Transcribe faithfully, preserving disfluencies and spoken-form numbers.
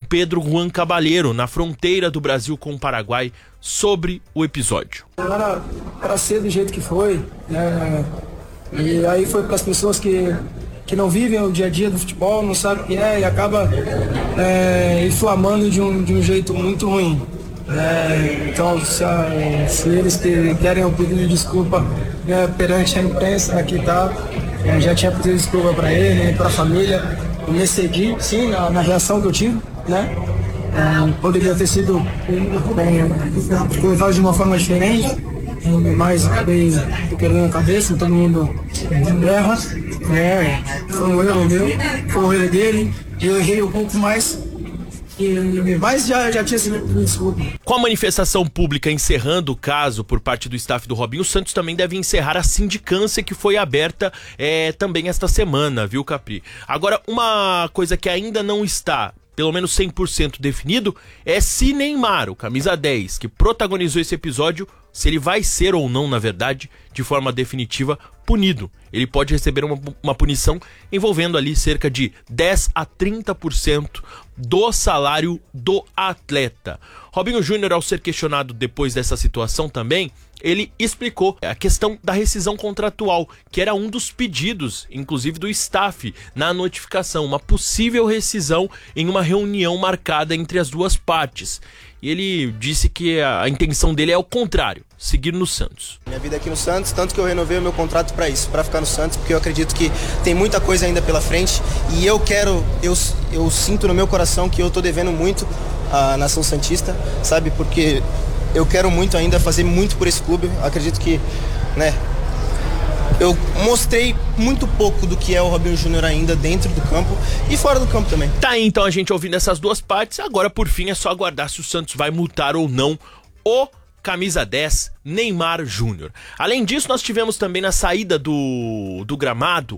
Pedro Juan Caballero, na fronteira do Brasil com o Paraguai, sobre o episódio. Era, era ser do jeito que foi, né? E aí foi para as pessoas que, que não vivem o dia a dia do futebol, não sabem o que é, e acaba é, inflamando de um, de um jeito muito ruim. É, então, se, a, se eles que querem um pedido de desculpa né, perante a imprensa, aqui tá, eu já tinha pedido desculpa para ele, para a família, eu me excedi, sim, na, na reação que eu tive, né? É, poderia ter sido colocado de uma forma diferente, mas acabei quebrando a cabeça, todo mundo erra, né? Foi um erro meu, foi um erro dele, eu errei um pouco mais. Mas já, já tinha sido desculpa. Com a manifestação pública encerrando o caso por parte do staff do Robinho, o Santos também deve encerrar a sindicância que foi aberta é, também esta semana, viu, Capri? Agora, uma coisa que ainda não está pelo menos cem por cento definido é se Neymar, o camisa dez, que protagonizou esse episódio, se ele vai ser ou não, na verdade, de forma definitiva, punido. Ele pode receber uma, uma punição envolvendo ali cerca de dez a trinta por cento do salário do atleta. Robinho Júnior, ao ser questionado depois dessa situação também, ele explicou a questão da rescisão contratual, que era um dos pedidos, inclusive do staff, na notificação, uma possível rescisão em uma reunião marcada entre as duas partes. E ele disse que a, a intenção dele é o contrário, seguir no Santos. Minha vida aqui no Santos, tanto que eu renovei o meu contrato para isso, para ficar no Santos, porque eu acredito que tem muita coisa ainda pela frente e eu quero, eu, eu sinto no meu coração que eu tô devendo muito à nação santista, sabe, porque eu quero muito ainda fazer muito por esse clube, acredito que, né, eu mostrei muito pouco do que é o Robinho Júnior ainda dentro do campo e fora do campo também. Tá aí então a gente ouvindo essas duas partes, agora por fim é só aguardar se o Santos vai multar ou não o camisa dez, Neymar Júnior. Além disso, nós tivemos também na saída do, do gramado